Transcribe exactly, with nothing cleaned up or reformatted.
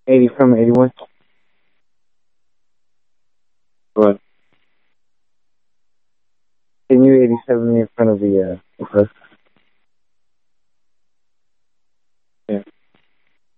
eighty from eighty-one. What? Can you eighty-seven me in front of the uh, the